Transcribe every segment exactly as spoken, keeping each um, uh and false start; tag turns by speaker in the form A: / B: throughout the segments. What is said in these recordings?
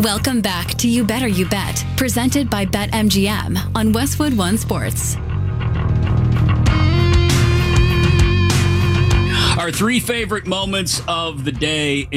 A: Welcome back to You Better You Bet, presented by BetMGM on Westwood One Sports.
B: Our three favorite moments of the day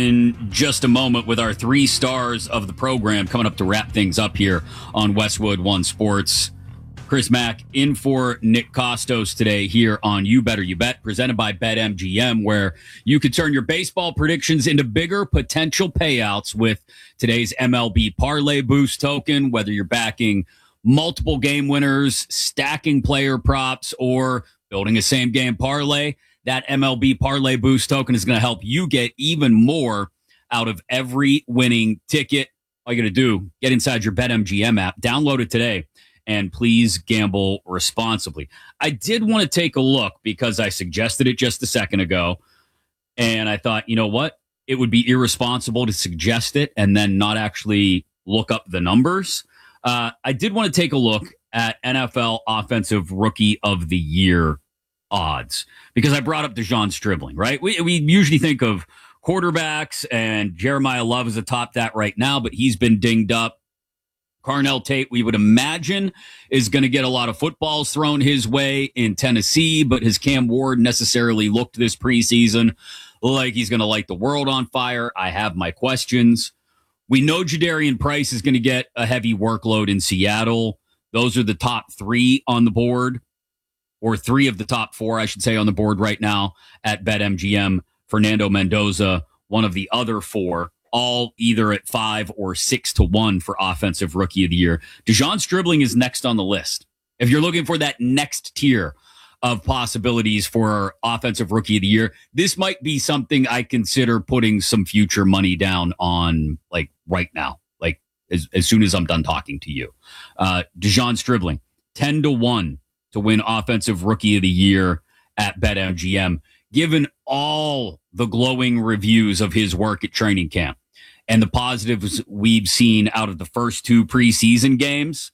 B: in just a moment with our three stars of the program coming up to wrap things up here on Westwood One Sports. Chris Mack in for Nick Costos today here on You Better You Bet, presented by BetMGM, where you could turn your baseball predictions into bigger potential payouts with today's M L B Parlay Boost token, whether you're backing multiple game winners, stacking player props, or building a same game parlay. That M L B Parlay Boost token is going to help you get even more out of every winning ticket. All you got to do, get inside your BetMGM app, download it today, and please gamble responsibly. I did want to take a look because I suggested it just a second ago, and I thought, you know what? It would be irresponsible to suggest it and then not actually look up the numbers. Uh, I did want to take a look at N F L Offensive Rookie of the Year odds because I brought up DeJon Stribling, right? We we usually think of quarterbacks, and Jeremiah Love is atop that right now, but he's been dinged up. Carnell Tate, we would imagine, is going to get a lot of footballs thrown his way in Tennessee, but has Cam Ward necessarily looked this preseason like he's going to light the world on fire? I have my questions. We know Jadarian Price is going to get a heavy workload in Seattle. Those are the top three on the board, or three of the top four, I should say, on the board right now at BetMGM. Fernando Mendoza, one of the other four, all either at five or six to one for Offensive Rookie of the Year. DeJon Stribling is next on the list. If you're looking for that next tier of possibilities for Offensive Rookie of the Year, this might be something I consider putting some future money down on, like right now, like as, as soon as I'm done talking to you. Uh, DeJon Stribling, ten to one to win Offensive Rookie of the Year at BetMGM, given all the glowing reviews of his work at training camp and the positives we've seen out of the first two preseason games.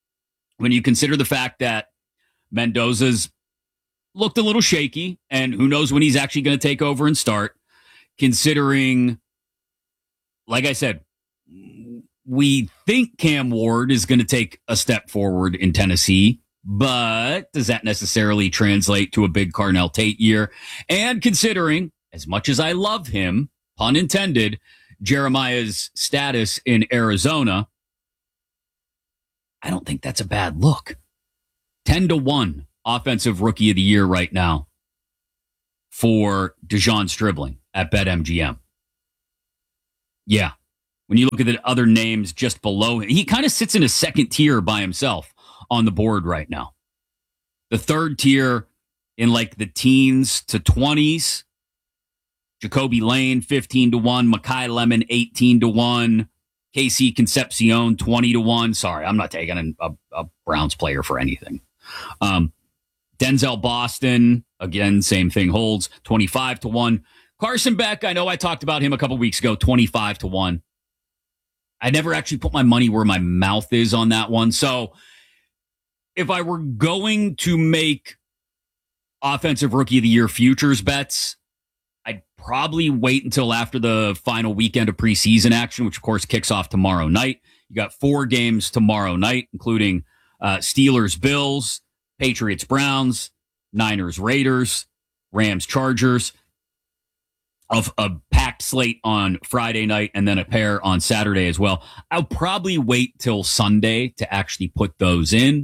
B: When you consider the fact that Mendoza's looked a little shaky, and who knows when he's actually going to take over and start, considering, like I said, we think Cam Ward is going to take a step forward in Tennessee, but does that necessarily translate to a big Carnell Tate year? And considering, as much as I love him, pun intended, Jeremiah's status in Arizona, I don't think that's a bad look. ten to one Offensive Rookie of the Year right now for DeJon Stribling at BetMGM. Yeah. When you look at the other names just below him, he kind of sits in a second tier by himself on the board right now. The third tier in like the teens to twenties. Jacoby Lane, fifteen to one. Makai Lemon, eighteen to one. K C Concepcion, twenty to one. Sorry, I'm not taking a, a Browns player for anything. Um, Denzel Boston, again, same thing holds, twenty-five to one. Carson Beck, I know I talked about him a couple weeks ago, twenty-five to one. I never actually put my money where my mouth is on that one. So if I were going to make Offensive Rookie of the Year futures bets, I'd probably wait until after the final weekend of preseason action, which of course kicks off tomorrow night. You got four games tomorrow night, including uh, Steelers, Bills, Patriots, Browns, Niners, Raiders, Rams, Chargers. Of a packed slate on Friday night and then a pair on Saturday as well. I'll probably wait till Sunday to actually put those in.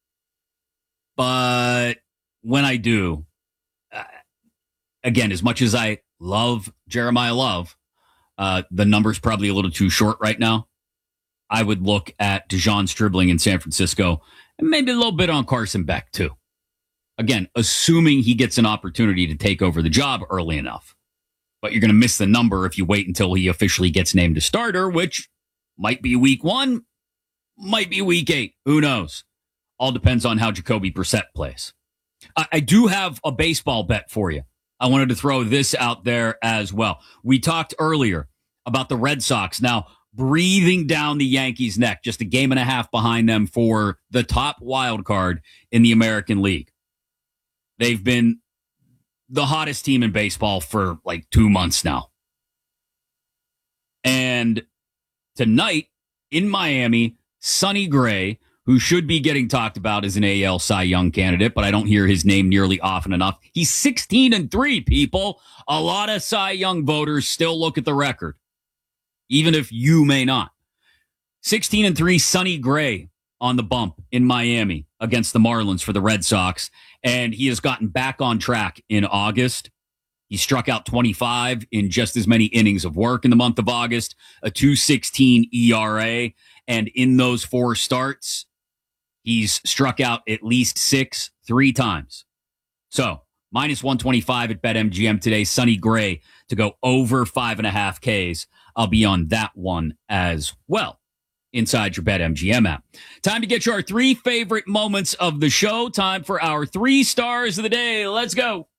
B: But when I do, uh, again, as much as I love Jeremiah Love, uh, the number's probably a little too short right now. I would look at DeJon Stribling in San Francisco and maybe a little bit on Carson Beck too. Again, assuming he gets an opportunity to take over the job early enough. But you're going to miss the number if you wait until he officially gets named a starter, which might be week one, might be week eight. Who knows? All depends on how Jacoby Brissett plays. I, I do have a baseball bet for you. I wanted to throw this out there as well. We talked earlier about the Red Sox now breathing down the Yankees' neck, just a game and a half behind them for the top wild card in the American League. They've been the hottest team in baseball for like two months now. And Tonight in Miami, Sonny Gray, who should be getting talked about as an A L Cy Young candidate, but I don't hear his name nearly often enough. He's sixteen and three, people. A lot of Cy Young voters still look at the record, even if you may not. sixteen and three, Sonny Gray on the bump in Miami against the Marlins for the Red Sox, and he has gotten back on track in August. He struck out twenty-five in just as many innings of work in the month of August, a two sixteen E R A, and in those four starts, he's struck out at least six, three times. So, minus one twenty-five at BetMGM today. Sonny Gray to go over five and a half Ks. I'll be on that one as well inside your BetMGM app. Time to get you our three favorite moments of the show. Time for our three stars of the day. Let's go.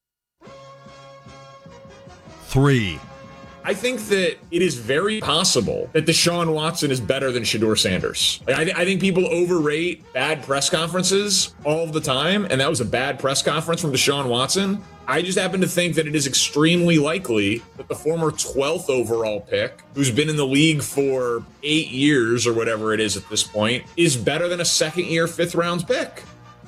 C: Three.
D: I think that it is very possible that Deshaun Watson is better than Shedeur Sanders. Like, I, th- I think people overrate bad press conferences all of the time, and that was a bad press conference from Deshaun Watson. I just happen to think that it is extremely likely that the former twelfth overall pick, who's been in the league for eight years or whatever it is at this point, is better than a second-year, fifth-round pick.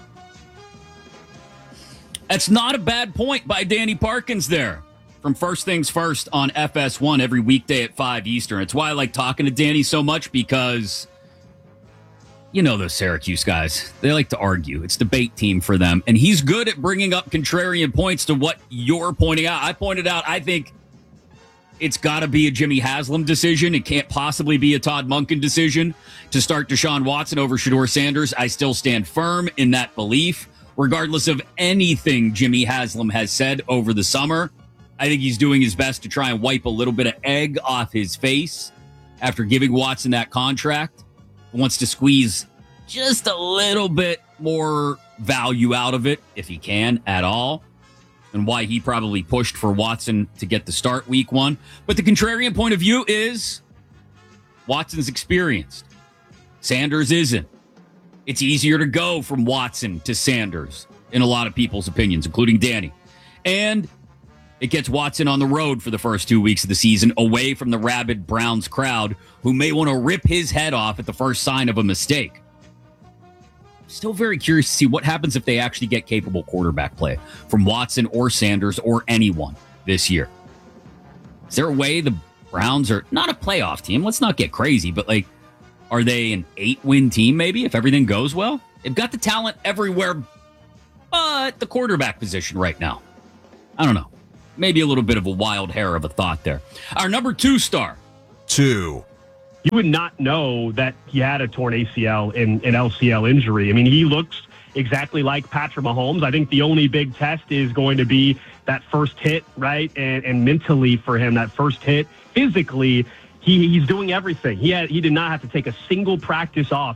B: That's not a bad point by Danny Parkins there. From First Things First on F S one every weekday at five Eastern. It's why I like talking to Danny so much, because you know those Syracuse guys. They like to argue. It's debate team for them. And he's good at bringing up contrarian points to what you're pointing out. I pointed out, I think it's got to be a Jimmy Haslam decision. It can't possibly be a Todd Monken decision to start Deshaun Watson over Shedeur Sanders. I still stand firm in that belief, regardless of anything Jimmy Haslam has said over the summer. I think he's doing his best to try and wipe a little bit of egg off his face after giving Watson that contract. He wants to squeeze just a little bit more value out of it, if he can at all, and why he probably pushed for Watson to get the start week one. But the contrarian point of view is Watson's experienced. Sanders isn't. It's easier to go from Watson to Sanders in a lot of people's opinions, including Danny. And it gets Watson on the road for the first two weeks of the season, away from the rabid Browns crowd, who may want to rip his head off at the first sign of a mistake. Still very curious to see what happens if they actually get capable quarterback play from Watson or Sanders or anyone this year. Is there a way the Browns are not a playoff team? Let's not get crazy, but like, are they an eight-win team maybe if everything goes well? They've got the talent everywhere but the quarterback position right now. I don't know. Maybe a little bit of a wild hair of a thought there. Our number two star.
C: Two.
E: You would not know that he had a torn A C L and an L C L injury. I mean, he looks exactly like Patrick Mahomes. I think the only big test is going to be that first hit, right? And, and mentally for him, that first hit. Physically, he, he's doing everything. He had, he did not have to take a single practice off.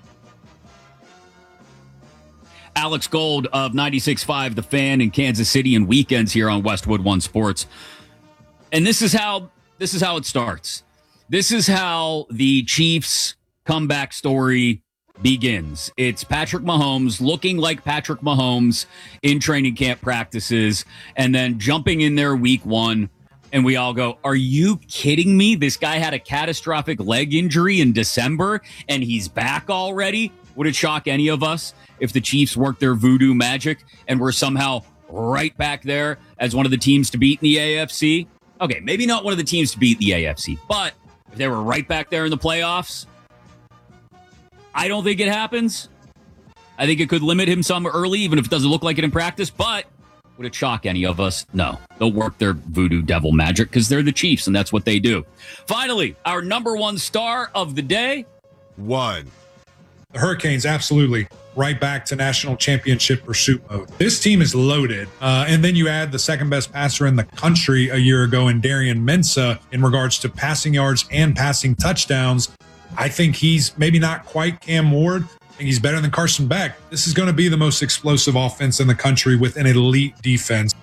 B: Alex Gold of ninety-six point five The Fan in Kansas City and weekends here on Westwood One Sports. And this is how this is how it starts. This is how the Chiefs comeback story begins. It's Patrick Mahomes looking like Patrick Mahomes in training camp practices and then jumping in there week one. And we all go, are you kidding me? This guy had a catastrophic leg injury in December and he's back already? Would it shock any of us if the Chiefs worked their voodoo magic and were somehow right back there as one of the teams to beat in the A F C? Okay, maybe not one of the teams to beat in the A F C, but if they were right back there in the playoffs, I don't think it happens. I think it could limit him some early, even if it doesn't look like it in practice, but would it shock any of us? No. They'll work their voodoo devil magic because they're the Chiefs, and that's what they do. Finally, our number one star of the day.
C: One.
F: The Hurricanes, absolutely. Right back to national championship pursuit mode. This team is loaded. Uh, and then you add the second best passer in the country a year ago in Darian Mensah in regards to passing yards and passing touchdowns. I think he's maybe not quite Cam Ward. I think he's better than Carson Beck. This is going to be the most explosive offense in the country with an elite defense.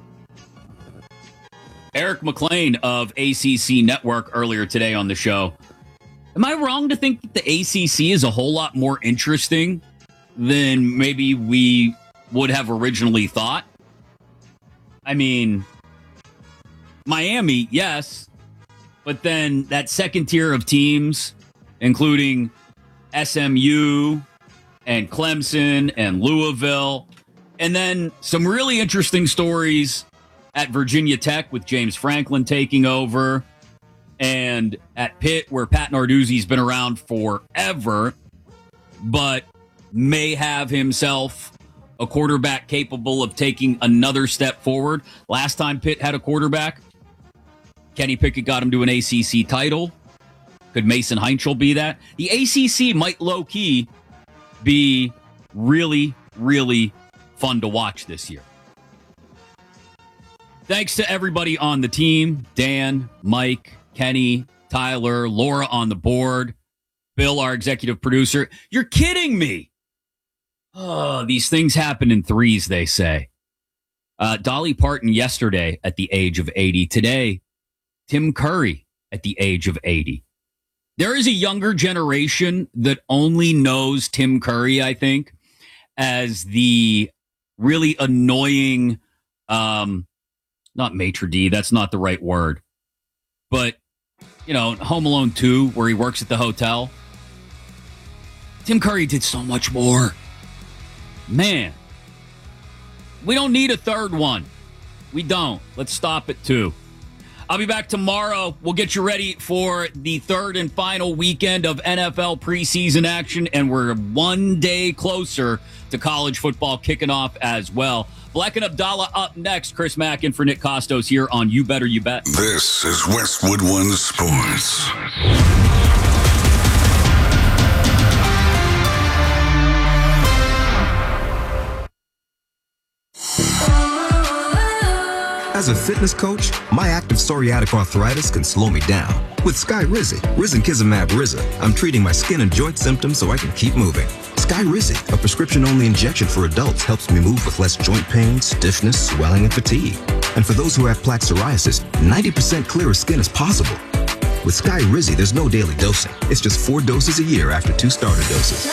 B: Eric McLean of A C C Network earlier today on the show. Am I wrong to think that the A C C is a whole lot more interesting than maybe we would have originally thought? I mean, Miami, yes, but then that second tier of teams including S M U and Clemson and Louisville. And then some really interesting stories at Virginia Tech with James Franklin taking over, and at Pitt where Pat Narduzzi's been around forever, but may have himself a quarterback capable of taking another step forward. Last time Pitt had a quarterback, Kenny Pickett got him to an A C C title. Could Mason Heinchel be that? The A C C might low-key be really, really fun to watch this year. Thanks to everybody on the team. Dan, Mike, Kenny, Tyler, Laura on the board, Bill, our executive producer. You're kidding me. Oh, these things happen in threes, they say. Uh, Dolly Parton yesterday at the age of eighty. Today, Tim Curry at the age of eighty. There is a younger generation that only knows Tim Curry, I think, as the really annoying, um, not maitre d', that's not the right word, but, you know, Home Alone two, where he works at the hotel. Tim Curry did so much more. Man, we don't need a third one. We don't. Let's stop at two. I'll be back tomorrow. We'll get you ready for the third and final weekend of N F L preseason action, and we're one day closer to college football kicking off as well. Black and Abdallah up next. Chris Mack in for Nick Costos here on You Better You Bet.
G: This is Westwood One Sports.
H: As a fitness coach, my active psoriatic arthritis can slow me down. With Skyrizi, Risankizumab Riza, I'm treating my skin and joint symptoms so I can keep moving. Skyrizi, a prescription-only injection for adults, helps me move with less joint pain, stiffness, swelling, and fatigue. And for those who have plaque psoriasis, ninety percent clearer skin is possible. With Skyrizi, there's no daily dosing. It's just four doses a year after two starter doses.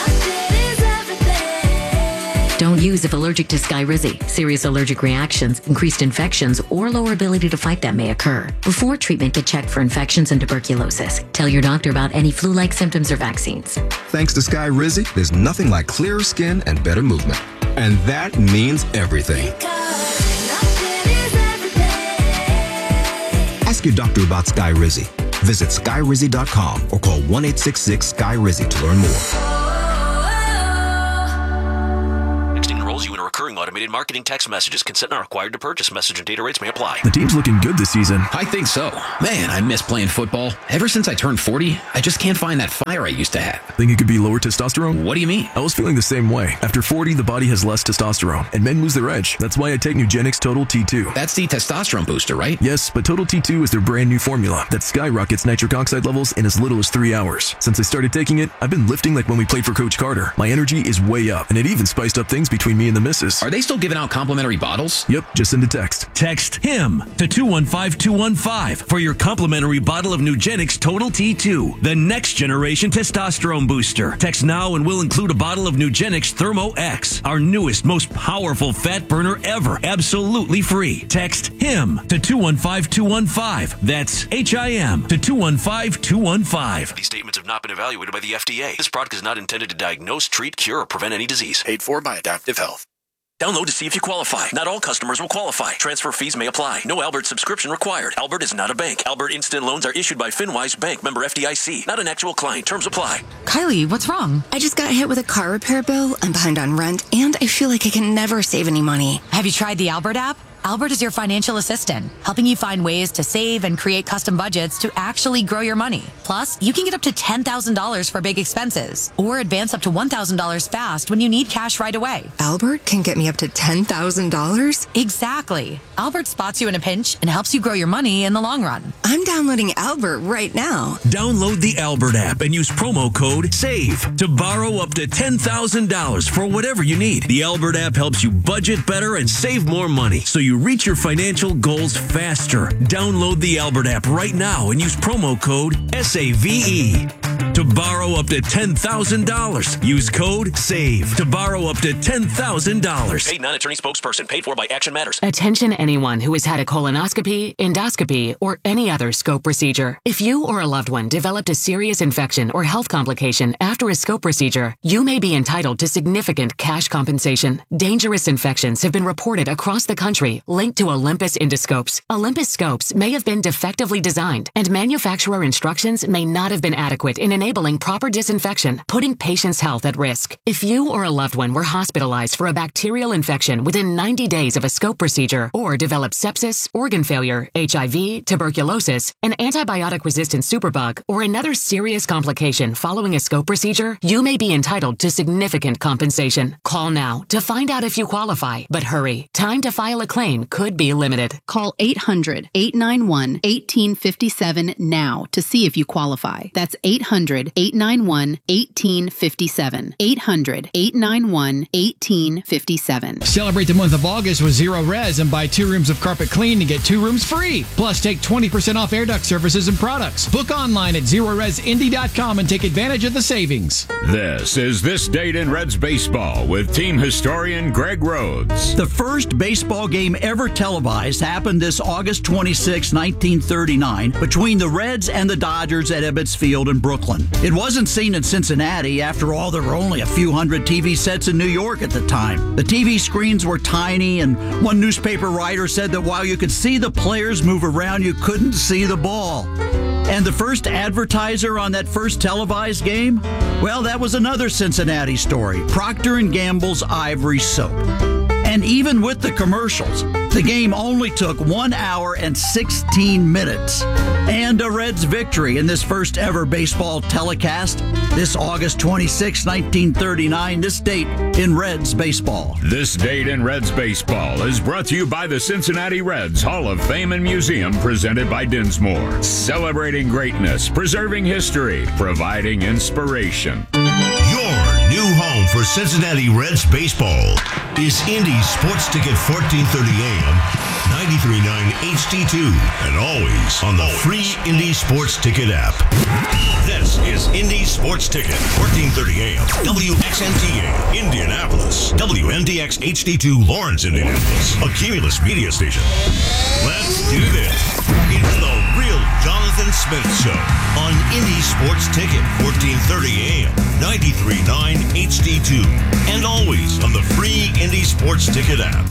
I: Don't use if allergic to Skyrizi. Serious allergic reactions, increased infections, or lower ability to fight them may occur. Before treatment, get checked for infections and tuberculosis. Tell your doctor about any flu-like symptoms or vaccines.
H: Thanks to Skyrizi, there's nothing like clearer skin and better movement. And that means everything. Ask your doctor about Skyrizi. Visit Skyrizi dot com or call one eight six six Sky Rizi to learn more.
J: You in a recurring automated marketing text messages. Consent not required to purchase. Message and data rates may apply.
K: The team's looking good this season.
L: I think so. Man, I miss playing football. Ever since I turned forty, I just can't find that fire I used to have.
K: Think it could be lower testosterone?
L: What do you mean?
K: I was feeling the same way. After forty, the body has less testosterone, and men lose their edge. That's why I take Nugenix Total T two.
L: That's the testosterone booster, right?
K: Yes, but Total T two is their brand new formula that skyrockets nitric oxide levels in as little as three hours. Since I started taking it, I've been lifting like when we played for Coach Carter. My energy is way up, and it even spiced up things between me and the missus.
L: Are they still giving out complimentary bottles?
K: Yep, just send a text.
M: Text HIM to two one five two one five for your complimentary bottle of Nugenix Total T two, the next generation testosterone booster. Text now and we'll include a bottle of Nugenix Thermo X, our newest, most powerful fat burner ever, absolutely free. Text HIM to two one five two one five. That's H I M to two one five two one five.
J: These statements have not been evaluated by the F D A. This product is not intended to diagnose, treat, cure, or prevent any disease. Paid for by Adaptive Health.
M: Download to see if you qualify. Not all customers will qualify. Transfer fees may apply. No Albert subscription required. Albert is not a bank. Albert Instant Loans are issued by FinWise Bank, member F D I C. Not an actual client. Terms apply.
N: Kylie, what's wrong? I just got hit with a car repair bill. I'm behind on rent, and I feel like I can never save any money.
O: Have you tried the Albert app? Albert is your financial assistant, helping you find ways to save and create custom budgets to actually grow your money. Plus, you can get up to ten thousand dollars for big expenses or advance up to one thousand dollars fast when you need cash right away.
N: Albert can get me up to ten thousand dollars?
O: Exactly. Albert spots you in a pinch and helps you grow your money in the long run.
N: I'm downloading Albert right now.
M: Download the Albert app and use promo code SAVE to borrow up to ten thousand dollars for whatever you need. The Albert app helps you budget better and save more money so you reach your financial goals faster. Download the Albert app right now and use promo code S A V E. to borrow up to ten thousand dollars. Use code SAVE to borrow up to ten thousand dollars.
J: Paid non-attorney spokesperson. Paid for by Action Matters.
I: Attention anyone who has had a colonoscopy, endoscopy, or any other scope procedure. If you or a loved one developed a serious infection or health complication after a scope procedure, you may be entitled to significant cash compensation. Dangerous infections have been reported across the country linked to Olympus endoscopes. Olympus scopes may have been defectively designed, and manufacturer instructions may not have been adequate in enabling proper disinfection, putting patients' health at risk. If you or a loved one were hospitalized for a bacterial infection within ninety days of a scope procedure, or developed sepsis, organ failure, H I V, tuberculosis, an antibiotic-resistant superbug, or another serious complication following a scope procedure, you may be entitled to significant compensation. Call now to find out if you qualify, but hurry. Time to file a claim could be limited.
P: Call eight hundred, eight nine one, one eight five seven now to see if you qualify. That's eight hundred, eight nine one, one eight five seven. eight hundred, eight nine one, one eight five seven.
Q: Celebrate the month of August with Zero Res and buy two rooms of carpet clean and get two rooms free. Plus, take twenty percent off air duct services and products. Book online at zero res indy dot com and take advantage of the savings.
R: This is This Date in Reds Baseball with team historian Greg Rhodes.
S: The first baseball game ever televised happened this August twenty-sixth, nineteen thirty-nine, between the Reds and the Dodgers at Ebbets Field in Brooklyn. It wasn't seen in Cincinnati. After all, there were only a few hundred T V sets in New York at the time. The T V screens were tiny, and one newspaper writer said that while you could see the players move around, you couldn't see the ball. And the first advertiser on that first televised game? Well, that was another Cincinnati story, Procter and Gamble's Ivory Soap. And even with the commercials, the game only took one hour and sixteen minutes. And a Reds victory in this first ever baseball telecast, this August twenty-sixth, nineteen thirty-nine, this date in Reds baseball.
R: This Date in Reds Baseball is brought to you by the Cincinnati Reds Hall of Fame and Museum, presented by Dinsmore. Celebrating greatness, preserving history, providing inspiration.
T: Your new home for Cincinnati Reds baseball is Indy Sports Ticket fourteen thirty A M, ninety-three point nine H D two, and always on the free Indy Sports Ticket app. This is Indy Sports Ticket, fourteen thirty A M, W X N T A, Indianapolis, W N D X H D two, Lawrence, Indianapolis, a Cumulus media station. Let's do this. It's the Real Jonathan Smith Show on Indy Sports Ticket, fourteen thirty A M, ninety-three point nine H D two, and always on the free Indy Sports Ticket app.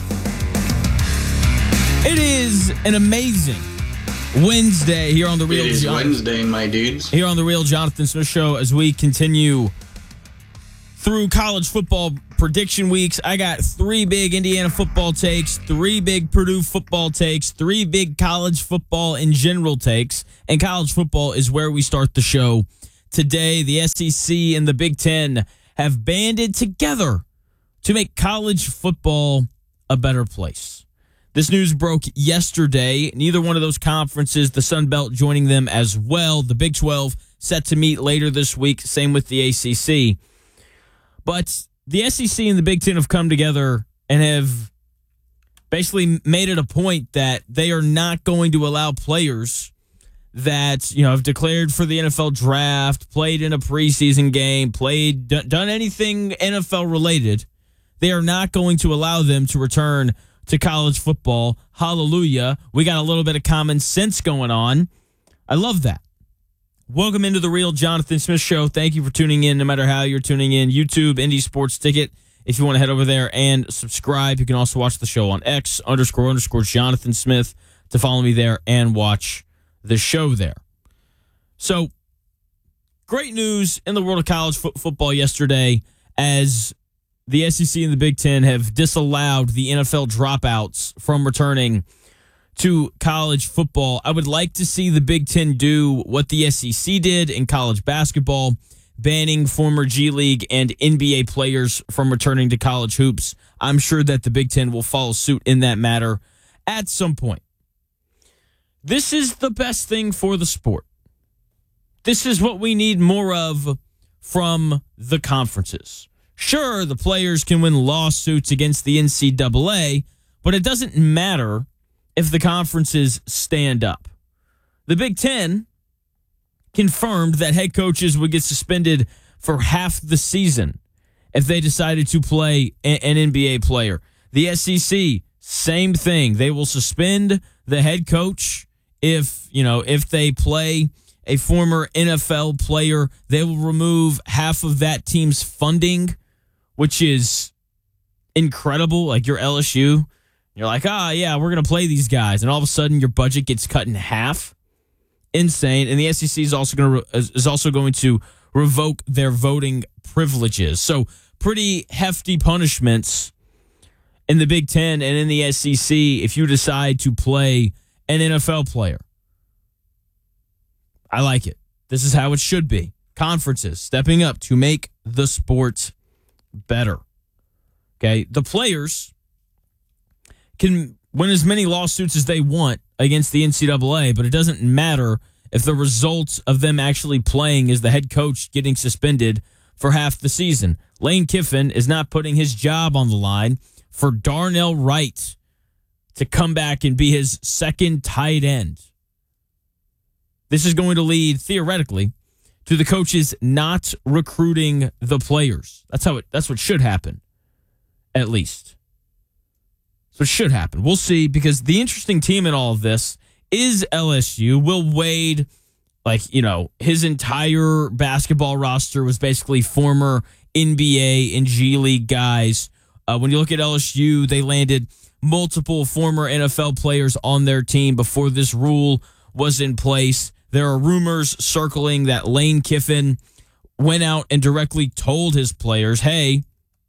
U: It is an amazing Wednesday here on the Real
V: It is
U: Jonathan,
V: Wednesday, my dudes.
U: Here on the Real Jonathan Smith Show as we continue through college football prediction weeks. I got three big Indiana football takes, three big Purdue football takes, three big college football in general takes, and college football is where we start the show today. The S E C and the Big Ten have banded together to make college football a better place. This news broke yesterday. Neither one of those conferences, the Sun Belt joining them as well. The Big twelve set to meet later this week. Same with the A C C. But the S E C and the Big Ten have come together and have basically made it a point that they are not going to allow players that, you know, have declared for the N F L draft, played in a preseason game, played, done anything N F L related. They are not going to allow them to return to college football. Hallelujah. We got a little bit of common sense going on. I love that. Welcome into the Real Jonathan Smith Show. Thank you for tuning in, no matter how you're tuning in. YouTube, Indy Sports Ticket. If you want to head over there and subscribe, you can also watch the show on X, underscore, underscore, Jonathan Smith, to follow me there and watch the show there. So, great news in the world of college fo- football yesterday, as the S E C and the Big Ten have disallowed the N F L dropouts from returning to college football. I would like to see the Big Ten do what the S E C did in college basketball, banning former G League and N B A players from returning to college hoops. I'm sure that the Big Ten will follow suit in that matter at some point. This is the best thing for the sport. This is what we need more of from the conferences. Sure, the players can win lawsuits against the N C double A, but it doesn't matter if the conferences stand up. The Big Ten confirmed that head coaches would get suspended for half the season if they decided to play an N B A player. The S E C, same thing. They will suspend the head coach if, you know, if they play a former N F L player. They will remove half of that team's funding, which is incredible. Like, you're L S U. You're like, ah, yeah, we're going to play these guys. And all of a sudden your budget gets cut in half. Insane. And the S E C is also going to is also going to revoke their voting privileges. So pretty hefty punishments in the Big Ten and in the S E C if you decide to play an N F L player. I like it. This is how it should be. Conferences stepping up to make the sport better. Okay, the players can win as many lawsuits as they want against the N C double A, but it doesn't matter if the result of them actually playing is the head coach getting suspended for half the season. Lane Kiffin is not putting his job on the line for Darnell Wright to come back and be his second tight end. This is going to lead, theoretically, to the coaches not recruiting the players. That's how it. That's what should happen, at least. So it should happen. We'll see, because the interesting team in all of this is L S U. Will Wade, like, you know, his entire basketball roster was basically former N B A and G League guys. Uh, when you look at L S U, they landed multiple former N F L players on their team before this rule was in place. There are rumors circling that Lane Kiffin went out and directly told his players, hey,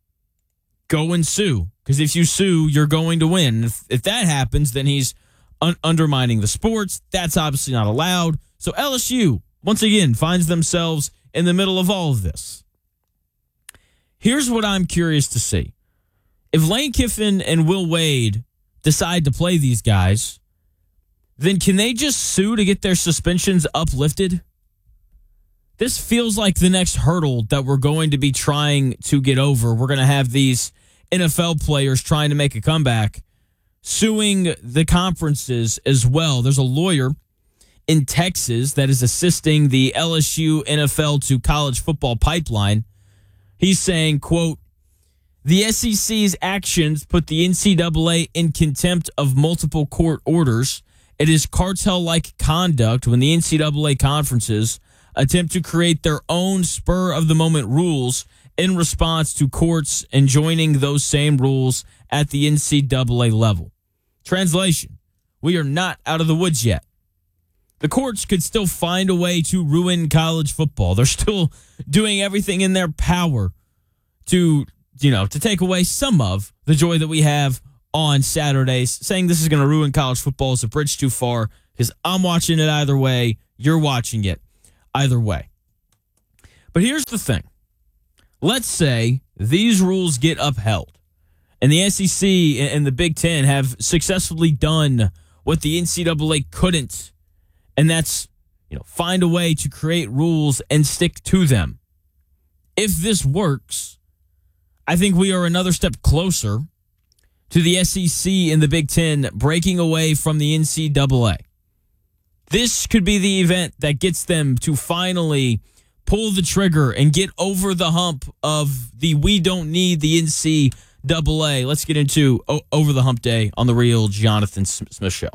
U: go and sue. Because if you sue, you're going to win. If, if that happens, then he's un- undermining the sports. That's obviously not allowed. So L S U, once again, finds themselves in the middle of all of this. Here's what I'm curious to see. If Lane Kiffin and Will Wade decide to play these guys, then can they just sue to get their suspensions uplifted? This feels like the next hurdle that we're going to be trying to get over. We're going to have these N F L players trying to make a comeback, suing the conferences as well. There's a lawyer in Texas that is assisting the L S U N F L to college football pipeline. He's saying, quote, the S E C's actions put the N C double A in contempt of multiple court orders. It is cartel-like conduct when the N C double A conferences attempt to create their own spur-of-the-moment rules in response to courts enjoining those same rules at the N C double A level. Translation, we are not out of the woods yet. The courts could still find a way to ruin college football. They're still doing everything in their power to, you know, to take away some of the joy that we have on Saturdays. Saying this is going to ruin college football is a bridge too far, because I'm watching it either way. You're watching it either way. But here's the thing. Let's say these rules get upheld and the S E C and the Big Ten have successfully done what the N C double A couldn't, and that's, you know, find a way to create rules and stick to them. If this works, I think we are another step closer to the S E C and the Big Ten breaking away from the N C double A. This could be the event that gets them to finally pull the trigger and get over the hump of the we don't need the N C double A. Let's get into o- Over the Hump Day on the Real Jonathan Smith Show.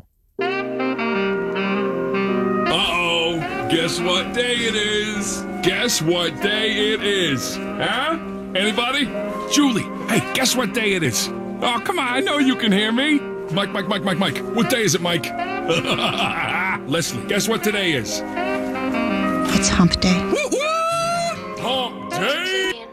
A: Uh-oh. Guess what day it is? Guess what day it is? Huh? Anybody? Julie, hey, guess what day it is? Oh, come on, I know you can hear me. Mike, Mike, Mike, Mike, Mike. What day is it, Mike? Leslie, guess what today is?
V: It's hump day.
A: Woo-hoo! Hump day!